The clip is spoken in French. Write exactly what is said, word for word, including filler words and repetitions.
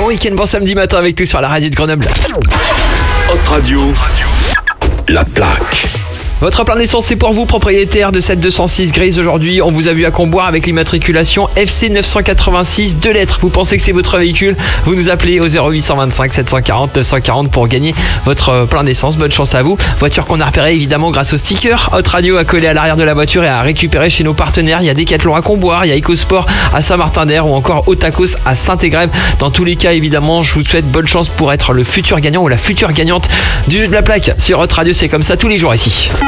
Bon week-end, bon samedi matin avec tout sur la radio de Grenoble. Hot Radio, la plaque. Votre plein d'essence, c'est pour vous, propriétaire de cette deux cent six grise aujourd'hui. On vous a vu à Comboire avec l'immatriculation F C neuf cent quatre-vingt-six, deux lettres. Vous pensez que c'est votre véhicule? Vous nous appelez au zéro huit cent vingt-cinq sept cent quarante neuf cent quarante pour gagner votre plein d'essence. Bonne chance à vous. Voiture qu'on a repérée évidemment grâce au sticker Hot Radio à coller à l'arrière de la voiture et à récupérer chez nos partenaires. Il y a Decathlon à Comboire, il y a EcoSport à Saint-Martin-d'Air ou encore Otakos à Saint-Égrève. Dans tous les cas, évidemment, je vous souhaite bonne chance pour être le futur gagnant ou la future gagnante du jeu de la plaque sur Hot Radio. C'est comme ça tous les jours ici.